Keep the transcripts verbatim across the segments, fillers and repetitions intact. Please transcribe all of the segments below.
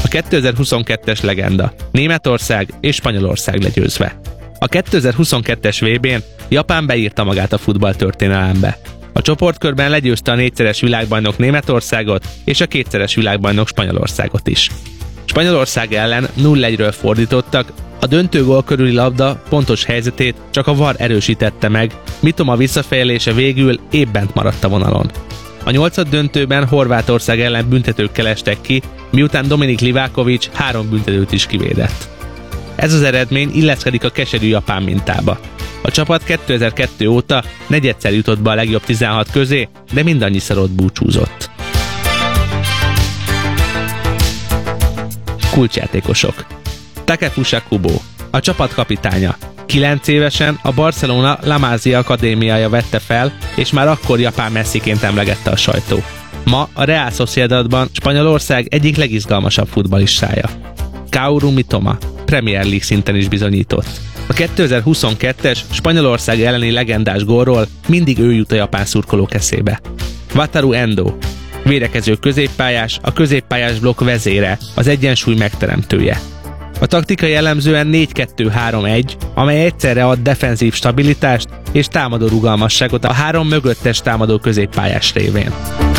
A kétezer-huszonkettes legenda, Németország és Spanyolország legyőzve. A kétezer-huszonkettes vé bén Japán beírta magát a futballtörténelembe. A csoportkörben legyőzte a négyszeres világbajnok Németországot és a kétszeres világbajnok Spanyolországot is. Spanyolország ellen nulla egyről fordítottak, a döntőgól körüli labda pontos helyzetét csak a vé á er erősítette meg, Mitoma visszafejelése végül épp bent maradt a vonalon. A nyolcad döntőben Horvátország ellen büntetőkkel estek ki, miután Dominik Livaković három büntetőt is kivédett. Ez az eredmény illeszkedik a keserű japán mintába. A csapat kétezer-kettő óta negyedszer jutott be a legjobb tizenhat közé, de mindannyiszor ott búcsúzott. Kulcsjátékosok. Takefusa Kubo, a csapat kapitánya. kilenc évesen a Barcelona La Masia akadémiája vette fel, és már akkor japán Messiként emlegette a sajtó. Ma a Real Sociedadban Spanyolország egyik legizgalmasabb futballistája. Kaoru Mitoma Premier League szinten is bizonyított. A kétezer-huszonkettes Spanyolország elleni legendás gólról mindig ő jut a japán szurkolók eszébe. Wataru Endo, védekező középpályás, a középpályás blokk vezére, az egyensúly megteremtője. A taktika jellemzően négy kettő három egy, amely egyszerre ad defenzív stabilitást és támadó rugalmasságot a három mögöttes támadó középpályás révén.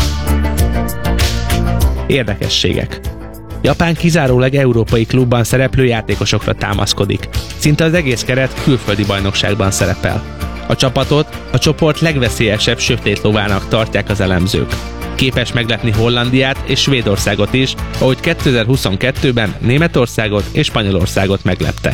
Érdekességek. Japán kizárólag európai klubban szereplő játékosokra támaszkodik. Szinte az egész keret külföldi bajnokságban szerepel. A csapatot a csoport legveszélyesebb sötét lovának tartják az elemzők. Képes meglepni Hollandiát és Svédországot is, ahogy kétezer-huszonkettőben Németországot és Spanyolországot meglepte.